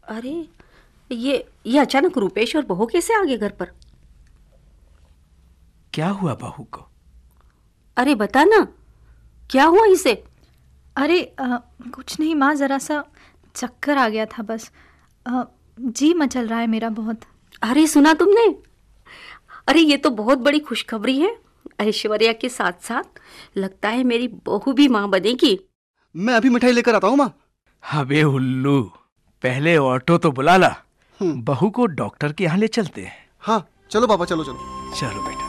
अरे ये अचानक रूपेश और बहू कैसे आ गए घर पर? क्या हुआ बहू को? अरे बता ना, क्या हुआ इसे? अरे कुछ नहीं माँ, ज़रा सा चक्कर आ गया था बस। जी मचल रहा है मेरा बहुत। अरे सुना तुमने? अरे ये तो बहुत बड़ी खुशखबरी है। ऐश्वर्या के साथ साथ लगता है मेरी बहू भी माँ बनेगी। मैं अभी मिठाई लेकर आता हूँ माँ। अबे उल्लू, पहले ऑटो तो बुला ला, बहू को डॉक्टर के यहाँ ले चलते हैं। हाँ चलो पापा, चलो चलो। चलो बेटा।